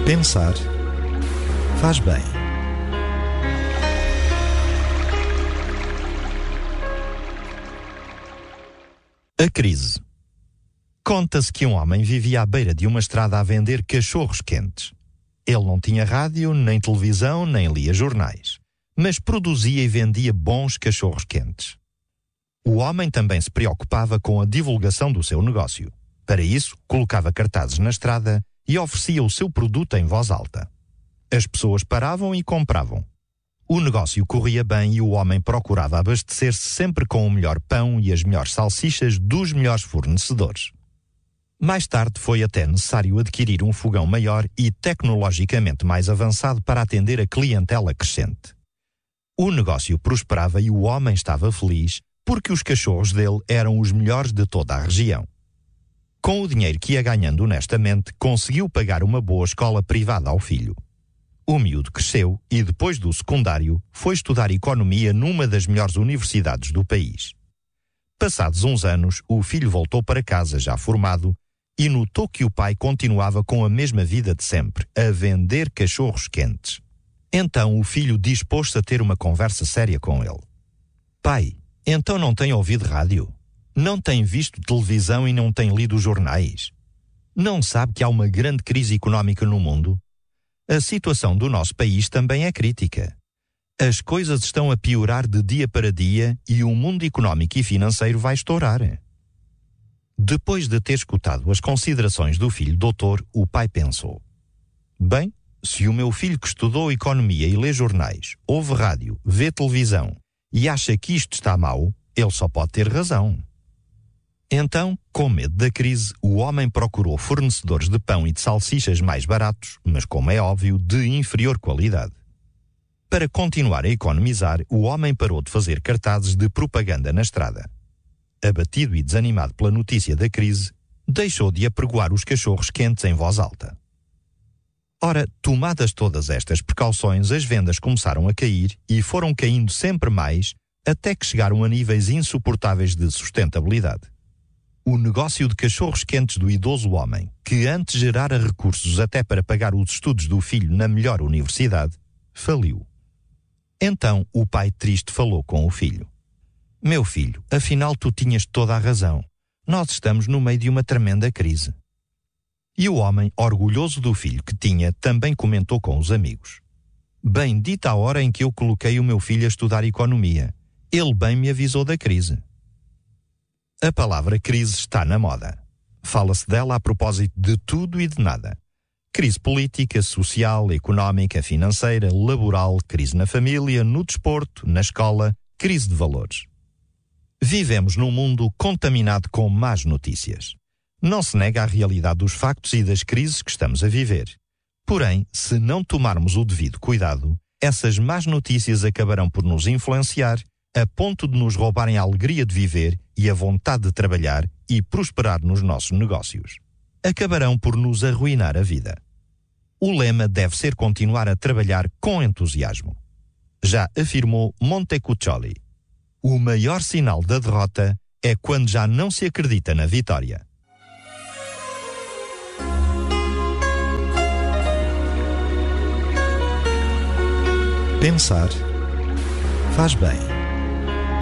Pensar faz bem. A crise. Conta-se que um homem vivia à beira de uma estrada a vender cachorros quentes. Ele não tinha rádio, nem televisão, nem lia jornais, mas produzia e vendia bons cachorros quentes. O homem também se preocupava com a divulgação do seu negócio. Para isso, colocava cartazes na estrada e oferecia o seu produto em voz alta. As pessoas paravam e compravam. O negócio corria bem e o homem procurava abastecer-se sempre com o melhor pão e as melhores salsichas dos melhores fornecedores. Mais tarde foi até necessário adquirir um fogão maior e tecnologicamente mais avançado para atender a clientela crescente. O negócio prosperava e o homem estava feliz porque os cachorros dele eram os melhores de toda a região. Com o dinheiro que ia ganhando honestamente, conseguiu pagar uma boa escola privada ao filho. O miúdo cresceu e, depois do secundário, foi estudar economia numa das melhores universidades do país. Passados uns anos, o filho voltou para casa já formado e notou que o pai continuava com a mesma vida de sempre, a vender cachorros quentes. Então o filho dispôs-se a ter uma conversa séria com ele. Pai, então não tem ouvido rádio? Não tem visto televisão e não tem lido jornais? Não sabe que há uma grande crise económica no mundo? A situação do nosso país também é crítica. As coisas estão a piorar de dia para dia e o mundo económico e financeiro vai estourar. Depois de ter escutado as considerações do filho doutor, o pai pensou: bem, se o meu filho que estudou economia e lê jornais, ouve rádio, vê televisão e acha que isto está mau, ele só pode ter razão. Então, com medo da crise, o homem procurou fornecedores de pão e de salsichas mais baratos, mas, como é óbvio, de inferior qualidade. Para continuar a economizar, o homem parou de fazer cartazes de propaganda na estrada. Abatido e desanimado pela notícia da crise, deixou de apregoar os cachorros quentes em voz alta. Ora, tomadas todas estas precauções, as vendas começaram a cair e foram caindo sempre mais, até que chegaram a níveis insuportáveis de sustentabilidade. O negócio de cachorros quentes do idoso homem, que antes gerara recursos até para pagar os estudos do filho na melhor universidade, faliu. Então o pai triste falou com o filho. Meu filho, afinal tu tinhas toda a razão. Nós estamos no meio de uma tremenda crise. E o homem, orgulhoso do filho que tinha, também comentou com os amigos. Bendita a hora em que eu coloquei o meu filho a estudar economia. Ele bem me avisou da crise. A palavra crise está na moda. Fala-se dela a propósito de tudo e de nada. Crise política, social, económica, financeira, laboral, crise na família, no desporto, na escola, crise de valores. Vivemos num mundo contaminado com más notícias. Não se nega a realidade dos factos e das crises que estamos a viver. Porém, se não tomarmos o devido cuidado, essas más notícias acabarão por nos influenciar a ponto de nos roubarem a alegria de viver e a vontade de trabalhar e prosperar nos nossos negócios. Acabarão por nos arruinar a vida. O lema deve ser continuar a trabalhar com entusiasmo. Já afirmou Montecuccoli. O maior sinal da derrota é quando já não se acredita na vitória. Pensar faz bem.